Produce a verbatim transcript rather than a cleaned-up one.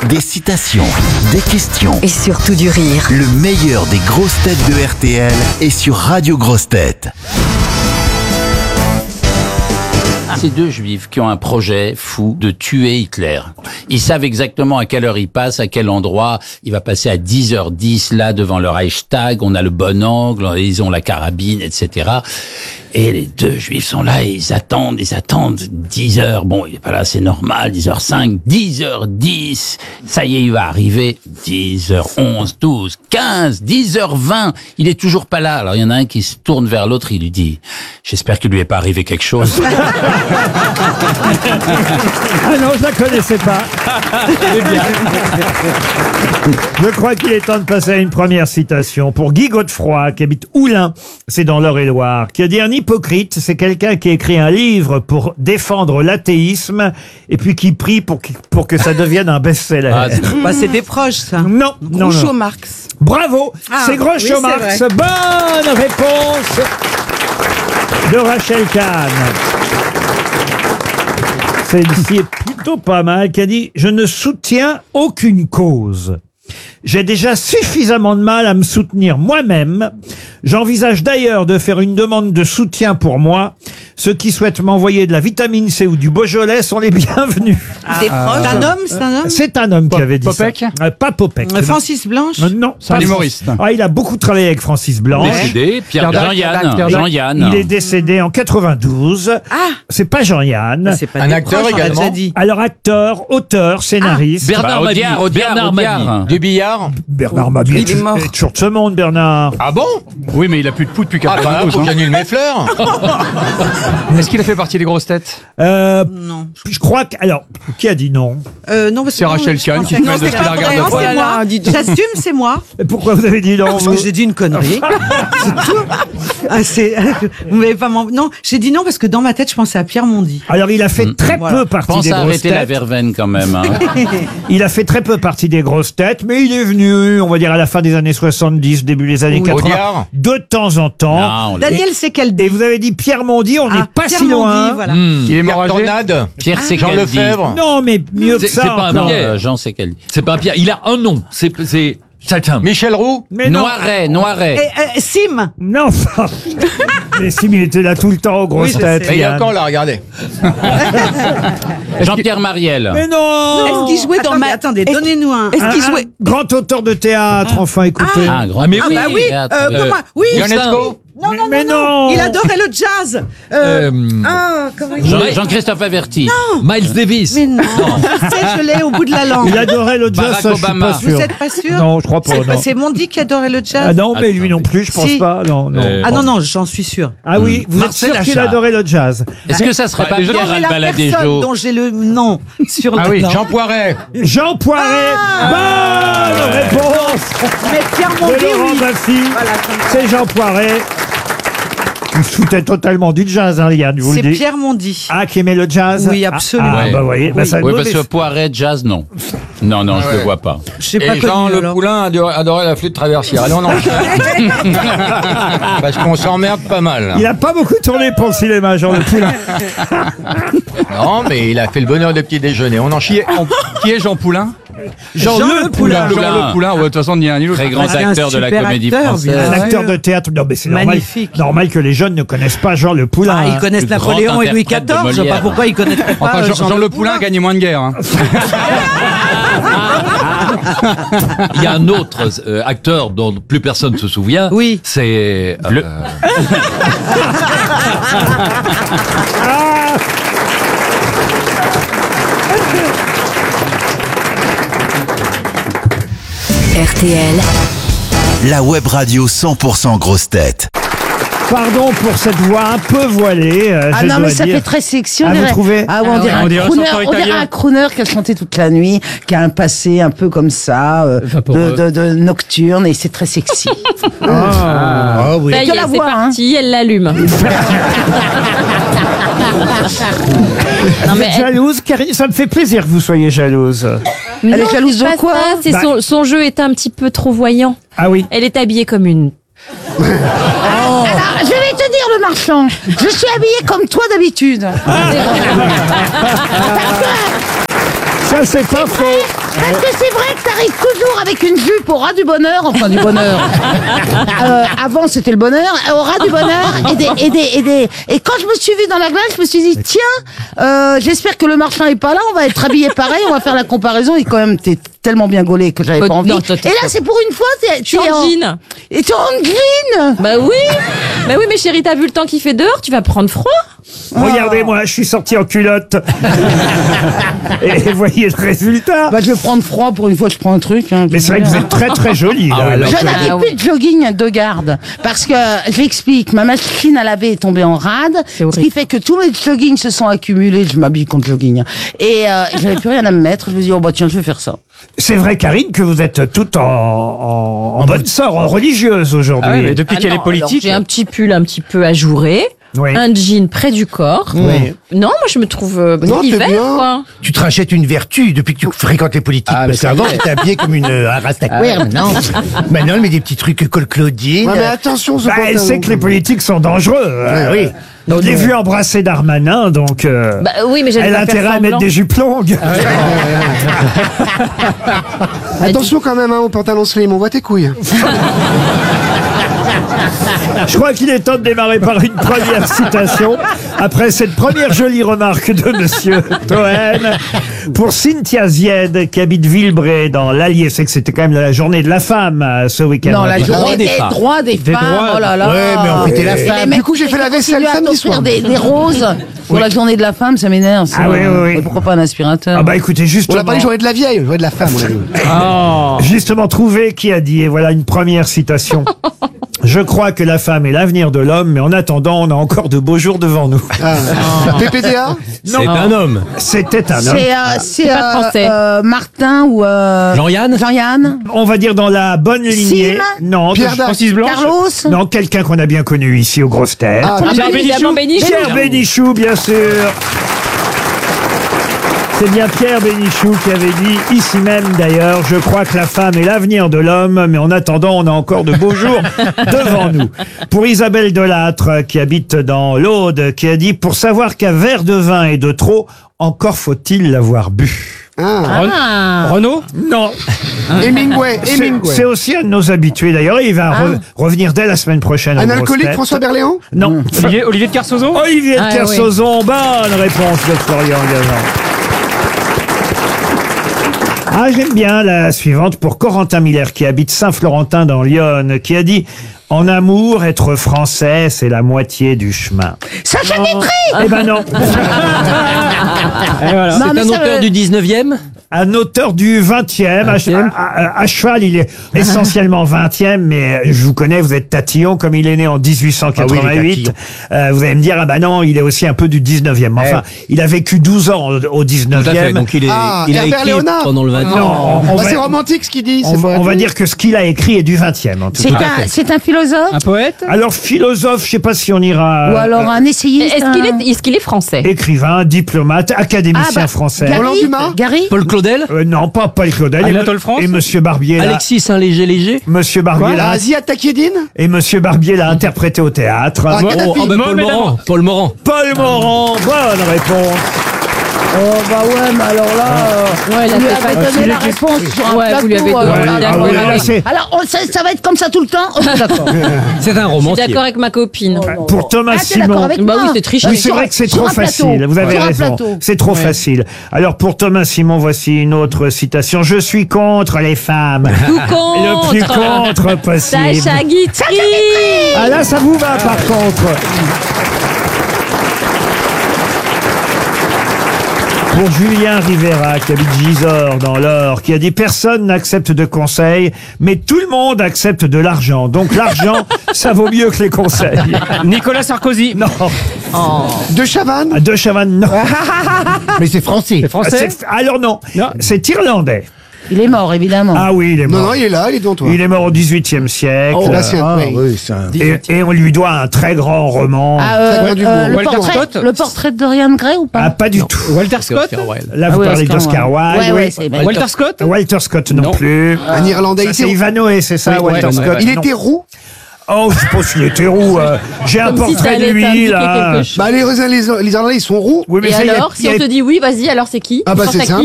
Des citations, des questions et surtout du rire. Le meilleur des grosses têtes de R T L est sur Radio Grosses Têtes. Ces deux juifs qui ont un projet fou de tuer Hitler. Ils savent exactement à quelle heure il passe, à quel endroit. Il va passer à dix heures dix là devant le Reichstag. On a le bon angle, ils ont la carabine, et cetera. Et les deux juifs sont là et ils attendent, ils attendent dix heures. Bon, il est pas là, c'est normal, dix heures cinq, dix heures dix. Ça y est, il va arriver. dix heures onze, douze, quinze, dix heures vingt. Il est toujours pas là. Alors il y en a un qui se tourne vers l'autre, il lui dit « J'espère qu'il lui est pas arrivé quelque chose. » Ah non, je la connaissais pas. Je crois qu'il est temps de passer à une première citation pour Guy Godefroy, qui habite Oulin, c'est dans l'Eure-et-Loire, qui a dit: un hypocrite, c'est quelqu'un qui écrit un livre pour défendre l'athéisme et puis qui prie pour que, pour que ça devienne un best-seller. Ah, Bah, c'est des proches, ça. Non, non, Groucho non. Marx. Bravo, Ah, c'est Groucho oui, c'est Marx. vrai. Bonne réponse de Rachel Kahn. Celle-ci est plutôt pas mal, qui a dit: je ne soutiens aucune cause. J'ai déjà suffisamment de mal à me soutenir moi-même. J'envisage d'ailleurs de faire une demande de soutien pour moi. Ceux qui souhaitent m'envoyer de la vitamine C ou du Beaujolais sont les bienvenus. Des proches. C'est un homme, c'est un homme. C'est un homme qui avait dit Popek ça. Euh, Pas Popek. Euh, Francis Blanche. Euh, Non, C'est un pas humoriste. Francis. Ah, il a beaucoup travaillé avec Francis Blanche. Décédé, Pierre Pierre Dac, Jean-Yann. Pierre Dac, Jean-Yann. Il est décédé en quatre-vingt-douze. Ah. C'est pas Jean-Yann. C'est pas Un des acteur proches, on l'a également. déjà dit. Alors acteur, auteur, scénariste. Bernard Mabille. Bernard Mabille. Du billard. Bernard Mabille. Il est mort. Il est toujours de ce monde, Bernard. Ah bon? Oui, mais il a plus de pouls depuis Ah bah là, quatre-vingt-douze. faut que j'annule mes fleurs. Est-ce qu'il a fait partie des grosses têtes? Euh, Non. je crois que... Alors, qui a dit non? Euh, non, parce que C'est non, Rachel je Kahn pensais- qui se non, met de c'est ce qu'il pas la regarde vrai. de Oh là là, poil. J'assume, c'est moi. Et pourquoi vous avez dit non? Parce que vous j'ai dit une connerie. C'est tout. Ah, c'est... Vous m'avez pas m'en- Non, j'ai dit non parce que dans ma tête, je pensais à Pierre Mondy. Alors, il a fait très Voilà. peu partie Pense des à grosses arrêter la têtes. verveine quand même. Hein. Il a fait très peu partie des grosses têtes, mais il est venu, on va dire, à la fin des années soixante-dix, début des années Oui. quatre-vingts, Audiard. de temps en temps. Non, on l'a- Daniel Sekeldi. Et vous avez dit Pierre Mondy, on n'est Ah, pas Pierre si Mondy, loin. voilà. Il est mort Pierre âgé. Tornade. Pierre Jean Sekeldi. Lefebvre. Non, mais mieux que C'est- ça c'est pas un encore. Non, Pierre. euh, Jean Sekeldi. C'est pas un Pierre. Il a un nom. C'est c'est Chacun. Michel Roux. Mais non. Noiret, Noiret. Et, euh, Sim. Non, enfin. Mais Sim, il était là tout le temps aux grosses Oui, je têtes. sais. Mais il y a Yann. encore là, regardez. Jean-Pierre Mariel. Mais non. Est-ce qu'il jouait dans Attendez, ma... attendez, Est-ce- donnez-nous un. Est-ce Un- qu'il un jouait... grand auteur de théâtre, enfin, écoutez. Ah, grand. Ah, mais Ah oui. bah oui, théâtre, euh, oui. comment... Oui, Ionesco. non, non, Mais non, non, non. il adorait le jazz. Euh, Euh, Ah, comment il Jean- s'appelle Jean-Christophe Averti. Miles Davis. Mais non, je sais, je l'ai au bout de la langue. Il adorait le jazz, Barack ça, je suis Obama. pas sûr. Vous êtes pas sûr? Non, je crois pas, C'est- non. C'est Mondi qui adorait le jazz. Ah non, mais lui non plus, je pense Si. pas. Non, non. Euh, Ah non, non, j'en suis sûr. Ah oui, vous Marcel êtes sûr qu'il Achard. adorait le jazz. Est-ce que ça serait Bah, pas déjà, Pierre J'ai la personne Albaladejo? dont j'ai le nom sur Ah le oui, nom. Jean Poiret. Jean Poiret. Bonne réponse Mais Pierre de Mondi, Laurent oui. Baffy. Voilà, comme ça. C'est Jean Poiret. Il se foutait totalement du jazz, hein, Yann, je vous le C'est dis. Pierre Mondi. Ah, qui aimait le jazz? Oui, absolument. Ah, ah, bah, vous voyez, bah, Oui. ça Oui, nous parce que laisse- Poiret, jazz, non. Non, non, je le vois pas. Je sais Et pas Jean connu, Le alors. Poulain adorait, adorait la flûte traversière. Allez, on enchaîne. Parce qu'on s'emmerde pas mal. Il a pas beaucoup tourné pour le cinéma, Jean Le Poulain. Non, mais il a fait le bonheur de petit déjeuner. On en Qui chie. est, on- qui est Jean Poulain? Jean, Le Poulain. Jean Le Poulain. Ouais, de toute façon, ni un ni l'autre. Très grand Ah, c'est un acteur de la super comédie acteur, française. bien Un sûr. acteur de théâtre. Non, mais c'est normal, Magnifique. normal que les jeunes ne connaissent pas Jean Le Poulain. Ah, hein. ils connaissent Le grand Napoléon et Louis interprète de quatorze, je sais pas Molière. pourquoi ils connaissent pas Enfin, Jean, Jean, Jean Le Poulain gagnait moins de guerre. Hein. Il y a un autre euh, acteur dont plus personne ne se souvient. Oui. C'est euh, Le- R T L, La web radio cent pour cent grosses têtes. Pardon pour cette voix un peu voilée. euh, Ah je non, dois mais ça dire. fait très sexy. On Ah, vous dirait, trouvez ah, ouais, on dirait On un dirait crooner, chanteur on dirait italien. un crooner qui a chanté toute la nuit, qui a un passé un peu comme ça, euh, de, Vaporeux. de, de nocturne, et c'est très sexy. Ah, oui. Ça y Que est, la c'est voix, hein. parti, elle l'allume. Non, Vous mais êtes elle- jalouse, Karine? Ça me fait plaisir que vous soyez jalouse. mais Elle est non, jalouse c'est de pas quoi ça, c'est Bah- son, son jeu est un petit peu trop voyant. Ah oui. Elle est habillée comme une... Alors, je vais te dire, le marchand, je suis habillée comme toi d'habitude. Ça, c'est pas faux. Parce que c'est vrai que t'arrives toujours avec une jupe au ras du bonheur, enfin du bonheur. Euh, avant c'était le bonheur, au ras du bonheur. Et, des, et, des, et, des, et quand je me suis vue dans la glace, je me suis dit, tiens, euh, j'espère que le marchand est pas là, on va être habillés pareil, on va faire la comparaison. Et quand même, t'es tellement bien gaulé que j'avais pas envie. Non, toi, t'es et là, c'est pour une fois, t'es, Tu es en jean. Et tu es en jean. Bah oui. Bah oui, mais chérie, t'as vu le temps qu'il fait dehors, tu vas prendre froid. Regardez-moi, je suis sorti en culotte. Et voyez le résultat. Bah, je vais prendre froid pour une fois, je prends un truc. Hein, Mais c'est vrai que vous êtes très très jolie. Ah ouais, là. Je là, n'avais Ah plus oui. de jogging de garde parce que j'explique, ma machine à laver est tombée en rade, ce horrible. qui fait que tous mes joggings se sont accumulés. Je m'habille contre jogging et euh, j'avais plus rien à me mettre. Je me dis oh bah tiens je vais faire ça. C'est vrai, Karine, que vous êtes toute en, en, en bonne sort, en religieuse aujourd'hui. Ah ouais, mais depuis Ah qu'elle non, est politique. alors, j'ai un petit pull un petit peu ajouré. Oui. Un jean près du corps. Oui. Non, moi je me trouve euh, Non, t'es hiver, bien. quoi. Tu te rachètes une vertu depuis que tu fréquentes les politiques. Ah, mais parce ça qu'avant, y est. t'étais habillé comme une euh, un rastaquouère. Maintenant, maintenant, elle met des petits trucs col Claudine. Ouais, mais attention, ce Bah, elle pantalon. sait que les politiques sont dangereux. Euh, oui. Je l'ai vu embrasser Darmanin, donc euh, Bah oui, mais j'allais elle a pas faire intérêt à semblant. mettre des jupes longues. Attention quand même hein, au pantalon slim, on voit tes couilles. Je crois qu'il est temps de démarrer par une première citation. Après cette première jolie remarque de Monsieur Toen, pour Cynthia Zied, qui habite Villebray dans l'Allier. C'est que c'était quand même la journée de la femme euh, ce week-end. Non, la droits journée des des femmes. droits des femmes. droits. Oh là là. Ouais, mais on fêtait la Et les femme. mecs Du coup, j'ai qui fait la vaisselle continuent à samedi t'offrir soir. Des, des roses pour la journée de la femme, ça m'énerve. ça. Ah oui, oui, oui. Et pourquoi pas un aspirateur? Ah bah écoutez, On justement, l'a pas dit journée de la vieille, journée de la femme. On l'a dit. Oh. justement trouvé qui a dit, et voilà une première citation. Je crois que la femme est l'avenir de l'homme, mais en attendant, on a encore de beaux jours devant nous. Ah. P P D A C'est un homme. C'était un homme. C'est euh, c'est pas euh, français. euh, Martin ou euh, Jean-Yann Jean-Yann, On va dire dans la bonne lignée. Sim Non, Pierre de- Dac. Francis Blanche. Carlos. non, quelqu'un qu'on a bien connu ici aux grosses têtes. Ah, Ah, Pierre Évidemment, Bénichou. Pierre Bénichou, bien sûr. C'est bien Pierre Bénichou qui avait dit, ici même d'ailleurs, je crois que la femme est l'avenir de l'homme, mais en attendant, on a encore de beaux jours devant nous. Pour Isabelle Delattre, qui habite dans l'Aude, qui a dit, pour savoir qu'un verre de vin est de trop, encore faut-il l'avoir bu. ah. Ah. Renaud. Non, Hemingway, c'est Hemingway. c'est aussi un de nos habitués d'ailleurs, et il va re- revenir dès la semaine prochaine. Un aux grosses alcoolique, têtes. François Berléand Non. Olivier, Olivier de Kersauzon. Olivier de Ah, Kersauzon, bonne réponse de Florian Gazan. Ah, j'aime bien la suivante pour Corentin Miller, qui habite Saint-Florentin dans l'Yonne, qui a dit « En amour, être français, c'est la moitié du chemin. Sacha Guitry » Eh ben non. Et voilà. Non, C'est mais un ça auteur veut- du dix-neuvième. Un auteur du vingtième, à, à- à- à cheval, il est essentiellement vingtième, mais je vous connais, vous êtes tatillon, comme il est né en dix-huit cent quatre-vingt-huit. Ah oui, il est tatillon. euh, vous allez me dire, ah bah non, il est aussi un peu du dix-neuvième. Enfin, il a vécu douze ans au, au Tout à fait. dix-neuvième. Donc il, est, Ah, il a Herbert écrit Léonard. pendant le vingtième. Non, on, on Bah, va, c'est romantique ce qu'il dit. on c'est va- pas- on va dire que ce qu'il a écrit est du vingtième, en tout C'est cas. un, c'est un philosophe Un poète. Alors, philosophe, je sais pas si on ira... ou alors un essayiste. Est-ce qu'il un- est, est-ce qu'il est français? Écrivain, diplomate, académicien Ah, bah, français. Gary, Roland Dumas Gary Paul Claudel. Euh, non, pas Paul Claudel. Et, Anatole France et Monsieur Barbier, là. Alexis Saint-Léger-Léger. Monsieur Barbier, là. Ah, Ziad Takiedine Et Monsieur Barbier l'a interprété au théâtre. Ah, Oh, Kadhafi. oh, ben, Paul Mohamed Morand. Paul Morand. Paul Morand, bonne réponse. Oh bah ouais, mais alors là, euh, Ouais, là, vous lui c'est avez pas- donné la réponse sur un Ouais, plateau. vous lui avez donné. euh, Ouais, voilà. d'accord, oui, ouais, là, ouais. c'est- Alors, on- ça, ça va être comme ça tout le temps. Oh, d'accord. C'est un Je suis romancier. d'accord avec ma copine. Pour Thomas Ah, t'es d'accord Simon. avec Bah moi oui, c'est triché. Oui, Sur c'est un- vrai que c'est sur trop un plateau. facile. Vous avez Sur un raison. plateau. C'est trop facile. Alors pour Thomas Simon, voici une autre citation. Je suis contre les femmes. Tout contre. Le plus contre possible. Sacha Guitry. Ah là, ça vous va par contre. Pour Julien Rivera, qui habite Gisors dans l'Or, qui a dit « Personne n'accepte de conseils, mais tout le monde accepte de l'argent. Donc l'argent, ça vaut mieux que les conseils. Nicolas Sarkozy. » Non. De Chavannes De Chavannes, non. Mais c'est français. C'est français. C'est- Alors non, Non. c'est irlandais. Il est mort, évidemment. Ah oui, il est Non, mort. non, il est là, il est devant toi. Il est mort au dix-huitième siècle. Oh, là, c'est un- Ah, oui. oui, c'est un... et, et on lui doit un très grand roman. Ah, euh, Très bien du euh, mot. le, Walter portrait, Scott le portrait de Dorian Gray ou pas? Ah, pas du tout. Walter Scott. Là, vous Ah oui, parlez Oscar d'Oscar Wilde. Wilde. Ouais, oui. ouais, c'est bien. Walter Scott. Walter Scott non, Non. plus. Un Irlandais. Ça, il c'est était- Ivanhoe, c'est ça, Oui, Walter ouais, Scott. ouais. Il Non. était roux. Oh, je sais pas s'il était roux. euh, J'ai un Comme si ça portrait de allait lui, t'indiquer là. quelque chose. Bah, les, les, les Irlandais, ils sont roux. Oui, mais Et ça, il y a- alors, il si y a- on te dit oui, vas-y, alors c'est qui? Ah, bah, Tu penses c'est à qui? simple.